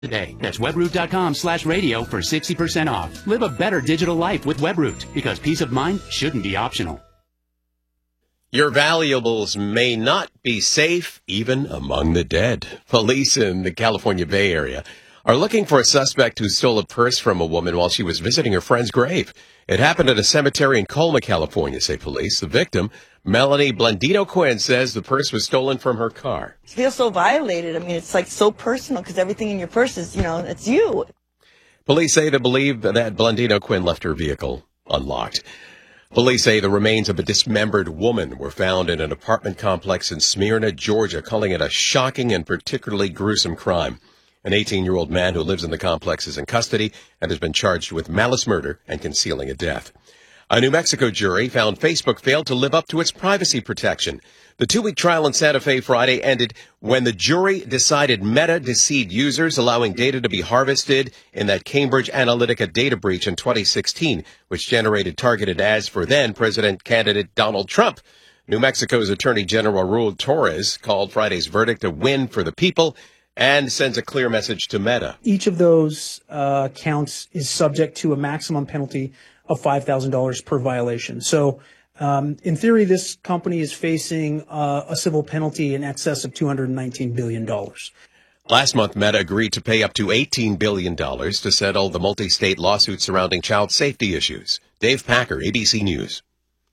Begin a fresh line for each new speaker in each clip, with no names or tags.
today. That's webroot.com/radio for 60% off. Live a better digital life with Webroot, because peace of mind shouldn't be optional.
Your valuables may not be safe even among the dead. Police in the California Bay Area are looking for a suspect who stole a purse from a woman while she was visiting her friend's grave. It happened at a cemetery in Colma, California, say police. The victim, Melanie Blandino Quinn, says the purse was stolen from her car.
I feel so violated. I mean, it's like so personal because everything in your purse is, it's you.
Police say they believe that Blandino Quinn left her vehicle unlocked. Police say the remains of a dismembered woman were found in an apartment complex in Smyrna, Georgia, calling it a shocking and particularly gruesome crime. An 18-year-old man who lives in the complex is in custody and has been charged with malice murder and concealing a death. A New Mexico jury found Facebook failed to live up to its privacy protection. The 2-week trial in Santa Fe Friday ended when the jury decided Meta deceived users, allowing data to be harvested in that Cambridge Analytica data breach in 2016, which generated targeted ads for then-President candidate Donald Trump. New Mexico's Attorney General Raul Torres called Friday's verdict a win for the people and sends a clear message to Meta.
Each of those counts is subject to a maximum penalty of $5,000 per violation. So in theory, this company is facing a civil penalty in excess of $219 billion.
Last month, Meta agreed to pay up to $18 billion to settle the multi-state lawsuit surrounding child safety issues. Dave Packer, ABC News.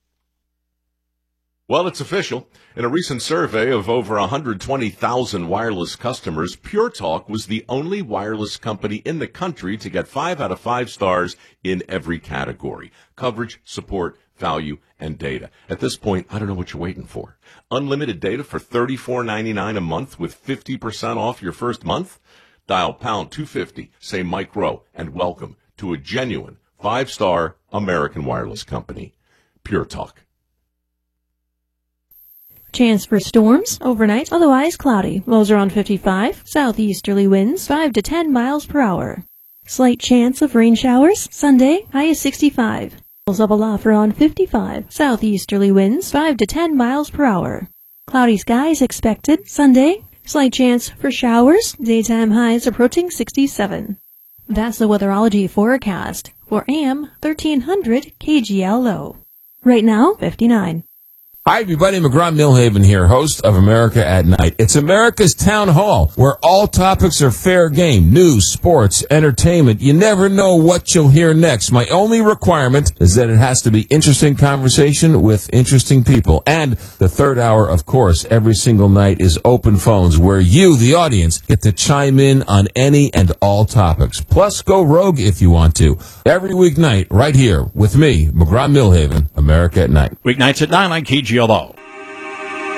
Well, it's official. In a recent survey of over 120,000 wireless customers, Pure Talk was the only wireless company in the country to get 5 out of 5 stars in every category: coverage, support, value, and data. At this point, I don't know what you're waiting for. Unlimited data for $34.99 a month with 50% off your first month? Dial pound 250, say Mike Rowe, and welcome to a genuine 5-star American wireless company. Pure Talk.
Chance for storms overnight, otherwise cloudy. Lows around 55. Southeasterly winds 5 to 10 miles per hour. Slight chance of rain showers Sunday, high is 65. Lows up aloft around 55. Southeasterly winds 5 to 10 miles per hour. Cloudy skies expected Sunday. Slight chance for showers. Daytime highs approaching 67. That's the weatherology forecast for AM 1300 KGL low. Right now, 59.
Hi, everybody. McGraw-Milhaven here, host of America at Night. It's America's Town Hall, where all topics are fair game. News, sports, entertainment. You never know what you'll hear next. My only requirement is that it has to be interesting conversation with interesting people. And the third hour, of course, every single night is open phones, where you, the audience, get to chime in on any and all topics. Plus, go rogue if you want to. Every weeknight, right here with me, McGraw-Milhaven, America at Night.
Weeknights at 9 on KGLO.